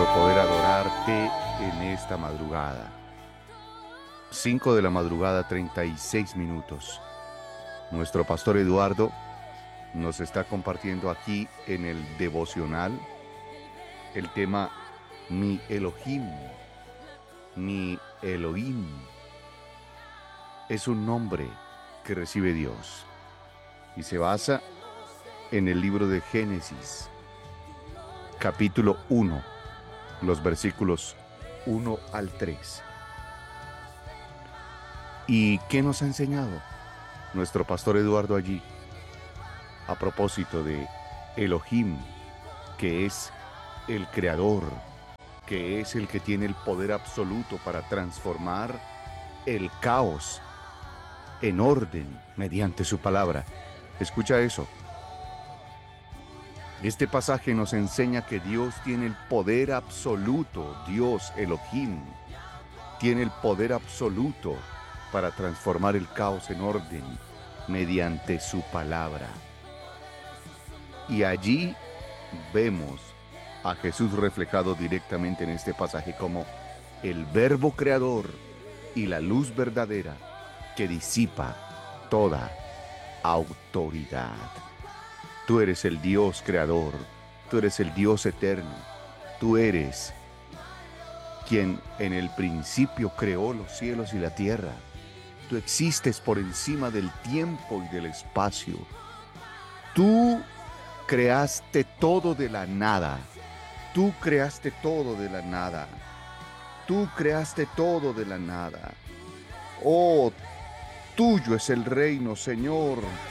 poder adorarte en esta madrugada. 5 de la madrugada, 36 minutos. Nuestro pastor Eduardo nos está compartiendo aquí en el devocional el tema Mi Elohim. Mi Elohim es un nombre que recibe Dios y se basa en el libro de Génesis, capítulo 1, los versículos 1 al 3. ¿Y qué nos ha enseñado nuestro pastor Eduardo allí? A propósito de Elohim, que es el creador, que es el que tiene el poder absoluto para transformar el caos en orden mediante su palabra. Escucha eso. Este pasaje nos enseña que Dios tiene el poder absoluto. Dios, Elohim, tiene el poder absoluto para transformar el caos en orden mediante su palabra. Y allí vemos a Jesús reflejado directamente en este pasaje como el verbo creador y la luz verdadera que disipa toda autoridad. Tú eres el Dios creador, tú eres el Dios eterno, tú eres quien en el principio creó los cielos y la tierra. Tú existes por encima del tiempo y del espacio. Tú creaste todo de la nada. Tú creaste todo de la nada. Tú creaste todo de la nada. Oh, tuyo es el reino, Señor.